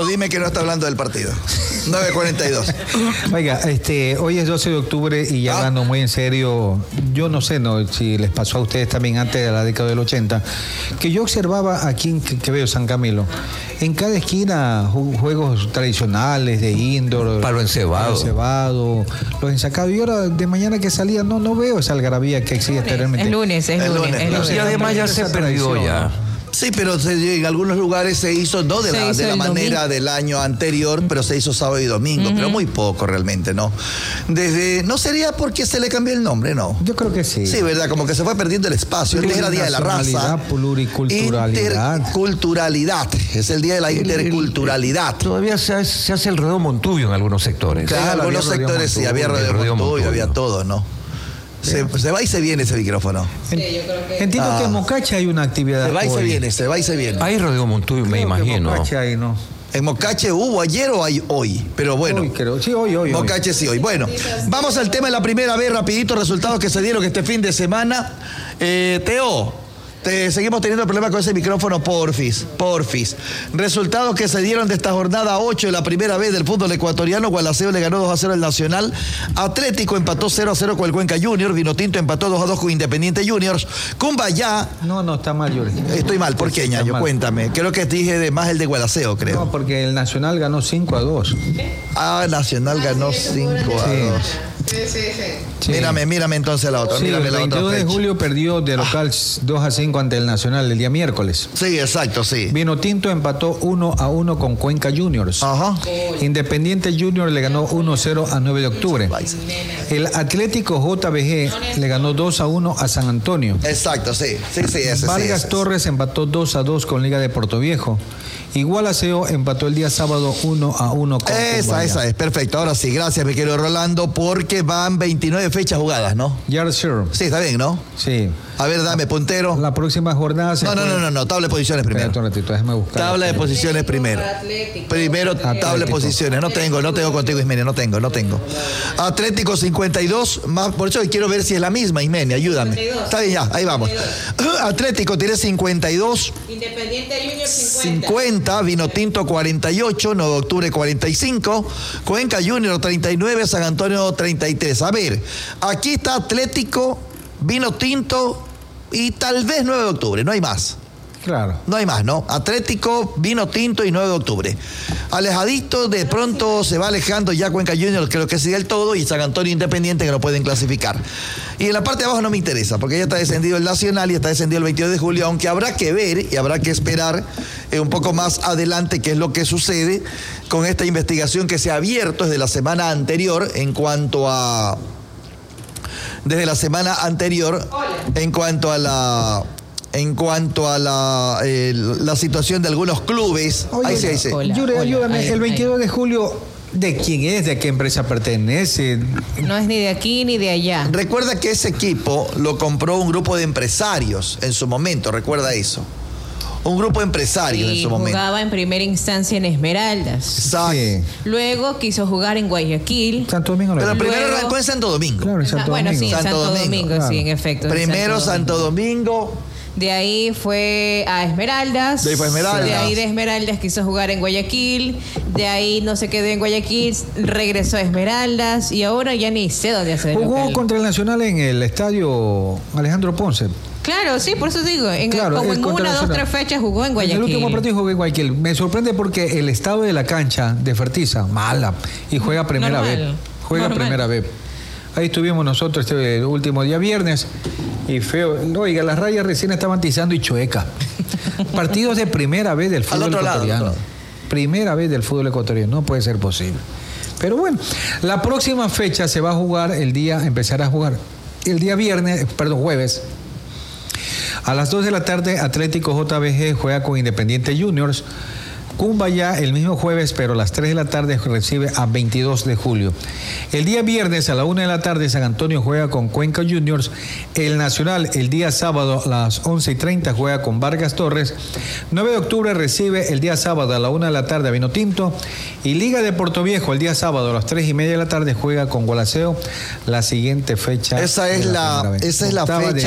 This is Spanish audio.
Teo, dime que no está hablando del partido. 9:42. Oiga, hoy es 12 de octubre y ya hablando muy en serio, yo no sé si les pasó a ustedes también antes de la década del 80, que yo observaba aquí en Quevedo, San Camilo, en cada esquina juegos tradicionales de indoor, palo encebado, los ensacados, y ahora de mañana que salía no veo esa algarabía que existe anteriormente. Es lunes. Y además ya se perdió ya. Sí, pero en algunos lugares se hizo, no de la manera del año anterior, pero se hizo sábado y domingo, pero muy poco realmente, ¿no? ¿No sería porque se le cambió el nombre, no? Yo creo que sí. Sí, ¿verdad? Como que se fue perdiendo el espacio. Antes era Día de la Raza. Pluriculturalidad. Interculturalidad. Es el Día de la Interculturalidad. Todavía se hace el rodeo Montubio en algunos sectores. Claro, en algunos sectores sí, había rodeo Montubio, había todo, ¿no? Se va y se viene ese micrófono. Sí, yo creo que... Entiendo que en Mocacha hay una actividad. Se va y se viene. Hay rodeo Montubio, me imagino. En Mocacha hay, ¿no? ¿En Mocache hubo ayer o hay hoy? Pero bueno. Hoy. Mocache sí, hoy. Bueno, vamos al tema de la primera vez, rapidito, resultados que se dieron este fin de semana. Teo, seguimos teniendo problemas con ese micrófono, porfis. Resultados que se dieron de esta jornada 8 de la primera vez del fútbol ecuatoriano. Gualaceo le ganó 2-0 al Nacional. Atlético empató 0-0 con el Cuenca Juniors. Vinotinto empató 2-2 con Independiente Juniors. Cumbayá. No, está mal, Yuri. Estoy mal, ¿por qué, ñaño? Cuéntame. Creo que dije de más el de Gualaceo, creo. No, porque el Nacional ganó 5-2. Nacional ganó 5-2. Sí. Mírame entonces la otra. Sí, mírame el la 22 otra de julio perdió de local 2-5 ante el Nacional el día miércoles. Sí, exacto, sí. Vinotinto empató 1-1 con Cuenca Juniors. Ajá. Independiente Juniors le ganó 1-0 a 9 de octubre. El Atlético JBG le ganó 2-1 a San Antonio. Exacto, sí. Ese. Vargas Torres empató 2-2 con Liga de Puerto Viejo. Gualaceo empató el día sábado 1-1 con Esa es, perfecto. Ahora sí, gracias, mi querido Rolando, porque van 29 fechas jugadas, ¿no? Yes, sir. Sí, está bien, ¿no? Sí. A ver, dame, puntero. La próxima jornada No, tabla de posiciones primero. Espérate un ratito, déjame buscar. Tabla de posiciones primero. Primero, tabla de posiciones. No tengo contigo, Ismenia, no tengo. Atlético 52, más, por eso quiero ver si es la misma, Ismenia, ayúdame. 52. Está bien, ya, ahí vamos. 52. Atlético tiene 52. Independiente Junior 50. Vinotinto 48, 9 de octubre 45, Cuenca Junior 39, San Antonio 33. A ver, aquí está Atlético, Vinotinto y tal vez 9 de octubre, no hay más. Claro. No hay más, ¿no? Atlético, Vinotinto y 9 de octubre. Alejadito, de pronto se va alejando ya Cuenca Junior, creo que sigue el todo, y San Antonio Independiente, que no pueden clasificar. Y en la parte de abajo no me interesa, porque ya está descendido el Nacional y está descendido el 22 de julio, aunque habrá que ver y habrá que esperar un poco más adelante qué es lo que sucede con esta investigación que se ha abierto desde la semana anterior en cuanto a la situación de algunos clubes. Oye, ahí se dice. Yuri, ayúdame. El 22 de julio, ¿de quién es? ¿De qué empresa pertenece? No es ni de aquí ni de allá. Recuerda que ese equipo lo compró un grupo de empresarios en su momento, recuerda eso. Un grupo de empresarios en su momento. Jugaba en primera instancia en Esmeraldas. Exacto. Sí. Luego quiso jugar en Guayaquil. Santo Domingo. Pero primero arrancó en Santo Domingo. Claro, en Santo Domingo. Bueno, sí, Santo Domingo, claro. Sí, en efecto. Primero Santo Domingo. De ahí fue a Esmeraldas. De ahí fue Esmeraldas. De ahí de Esmeraldas quiso jugar en Guayaquil. De ahí no se quedó en Guayaquil, regresó a Esmeraldas y ahora ya ni sé dónde hacer. Jugó contra el Nacional en el estadio Alejandro Ponce. Claro, sí, por eso digo. Como en 1, 2, 3 fechas jugó en Guayaquil. En el último partido jugó en Guayaquil. Me sorprende porque el estado de la cancha de Fertiza, mala. Y juega primera vez. Primera vez. Ahí estuvimos nosotros este último día viernes. Y feo. Oiga, las rayas recién estaban tizando y chueca. Partidos de primera vez del fútbol ecuatoriano. Primera vez del fútbol ecuatoriano. No puede ser posible. Pero bueno, la próxima fecha se va a jugar empezará a jugar el día jueves. A las 2 de la tarde, Atlético JBG juega con Independiente Juniors. Cumbayá el mismo jueves, pero a las 3 de la tarde recibe a 22 de julio. El día viernes a la 1 de la tarde, San Antonio juega con Cuenca Juniors. El Nacional el día sábado a las 11:30 juega con Vargas Torres. 9 de octubre recibe el día sábado a la 1 de la tarde a Vinotinto. Y Liga de Puerto Viejo el día sábado a las 3:30 de la tarde juega con Gualaceo. La siguiente fecha. Esa es la fecha.